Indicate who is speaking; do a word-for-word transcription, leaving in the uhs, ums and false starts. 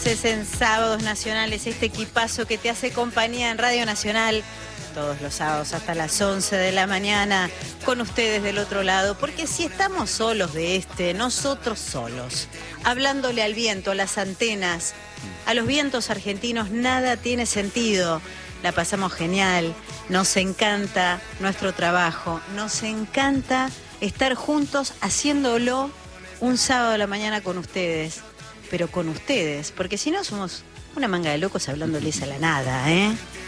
Speaker 1: Es en Sábados Nacionales, este equipazo que te hace compañía en Radio Nacional todos los sábados hasta las once de la mañana, con ustedes del otro lado, porque si estamos solos de este, nosotros solos, hablándole al viento, a las antenas, a los vientos argentinos, nada tiene sentido. La pasamos genial, nos encanta nuestro trabajo, nos encanta estar juntos haciéndolo un sábado a la mañana con ustedes. Pero con ustedes, porque si no somos una manga de locos hablándoles a la nada, ¿eh?